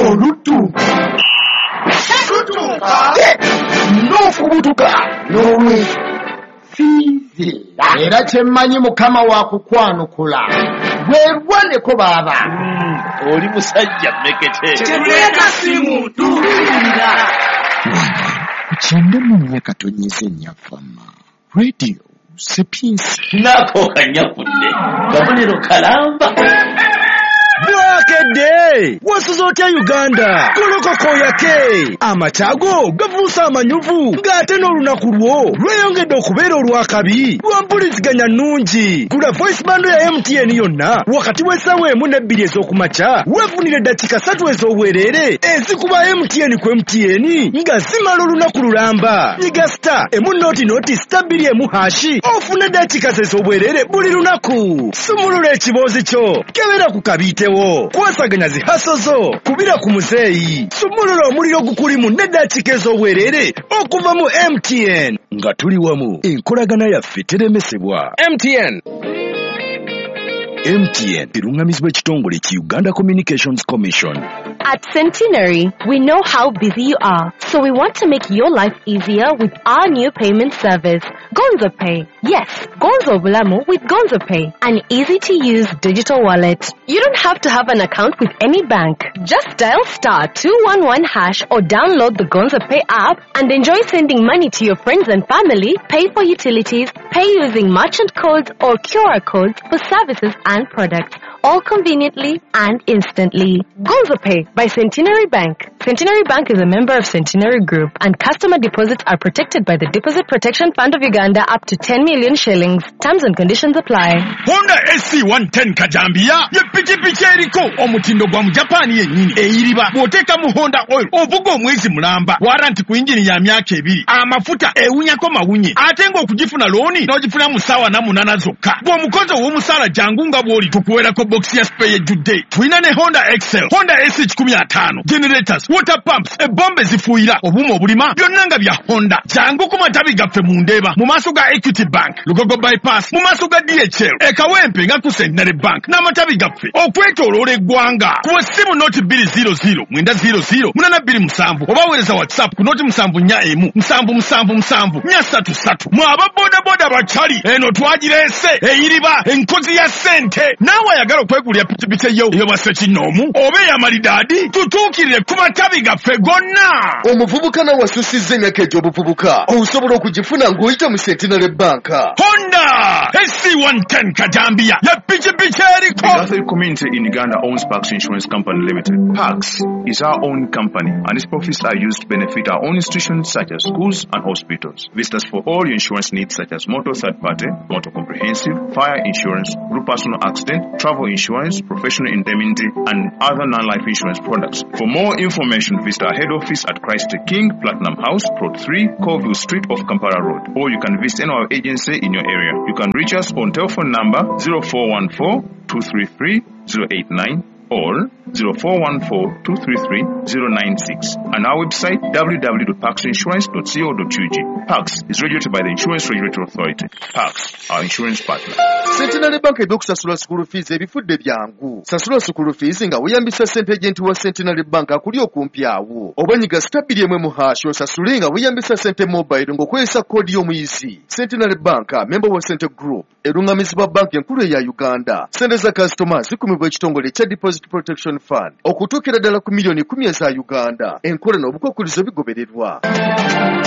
oluddu n'okubutuka n'olwefiizira era kyemmanyi mukama wa kukwanukula bwerwaneko baaba oli musajja mmekete kyemuleka si muntu Kukyende munye katonyeze nnyavama radio sepiensi nako kanyakudde kabonero kalamba bwakedde wasuza otya Uganda kolokoko yake amakyago gavuusa amanyuvu ng'ate n'olunaku lwo lweyongedde okubeera olwakabi lwa mpuliziganya nnungi gula voice bando ya MTN yonna wakati w'essaawa 1 ne 2 ez'okumakya weefunire eddakiika 3 ez'obwereere ezikuba MTN ku MTN nga zimala olunaku lulamba nyiga star emunooti star 2 ofune eddakiika ez'obwereere buli lunaku sumulula ekiboozi kyo kebera ku kabiitewo kwasaganya zihaso zo kubira ku muzeeyi sumulula omuliro gukulimu n'eddakiika ez'obwereere okuva mu MTN nga tuli wamu enkolagana yaffe teremesebwa MTN erungamizibwa ekitongole ki Uganda Communications Commission. At Centenary, we know how busy you are, so we want to make your life easier with our new payment service, Gonzo Pay. Yes, Gonzo Bulamu with Gonzo Pay, an easy-to-use digital wallet. You don't have to have an account with any bank. Just dial star 211 hash or download the Gonzo Pay app and enjoy sending money to your friends and family, pay for utilities, pay using merchant codes or QR codes for services and products, all conveniently and instantly. Gonzo Pay by Centenary Bank. Centenary Bank is a member of Centenary Group, and customer deposits are protected by the Deposit Protection Fund of Uganda up to 10 million shillings. Terms and conditions apply. Honda SC110 Kajambia ye pichipichi eriko omutindo gwa mu Japan yennyini eyiriba bw'oteeka mu Honda oil ovuga omwezi mulamba waranti ku injini ya myaka 2 amafuta ewunyako mawunye ate ng'okugifuna looni n'ogifuna mu ssaawa 8 zokka bw'omukozi ow'omusaala jangu nga bw'oli tukuweerako box ya spray ejjudde tulina ne Honda Excel, Honda SH15, generators, water pumps, ebbomba ezifuuyira obuuma obulima byonna nga bya Honda. Jangu ku matabi gaffe mu Ndeeba mu maaso ga Equity Bank, Lugogo bypass mu maaso ga DHL, Ekawempe nga ku Centenary Bank n'amatabi gaffe okwetooloola eggwanga ku ssimu nooti 200 900 827 oba weereza WhatsApp ku nooti 741 777 433. Mwaba bodaboda bakyali eno twagireese eyiriba enkozi ya ssente naawe ayagala okwegulira pikipiki eyo bassekinnoomu oba ey'amalidaadi tutuukirire ku matabi gaffe gonna. Omuvubuka nawe wasussizza emyaka egy'obuvubuka osobola okugifuna ng'oyita mu Centenary Bank. Honda SC110 Kajambia ya pikipiki eriko. The Catholic community in Uganda owns Parks Insurance Company Limited. Parks is our own company and its profits are used to benefit our own institutions such as schools and hospitals. Visit us for all your insurance needs such as motor third party, motor comprehensive, fire insurance, group personal accident, travel insurance, professional indemnity, and other non-life insurance products. For more information, visit our head office at Christ the King, Platinum House, Plot 3, Colville Street off Kampala Road, or you can visit any of our agency in your area. You can reach us on telephone number 0414 233 089 or 0414-233-096 and our website www.parksinsurance.co.ug. Parks is regulated by the Insurance Regulatory Authority. Parks, our insurance partner. Centenary Bank eby'okusasula school fees ebifudde byangu. Sasula school fees nga weeyambisa ssente agenti wa Centenary Bank akuli okumpi awo. Oba nyiga star 2 osasule nga weeyambisa ssente mobile ng'okozesa koodi y'omuyizi. Centenary Bank, member wa Centre Group, erungamizibwa bank enkulu eya Uganda. Ssente za customers zikumibwa ekitongole kya Deposit Protection Fund okutuukira ddala ku million 10 eza Uganda. Enkola n'obukwakkulizo bigobererwa.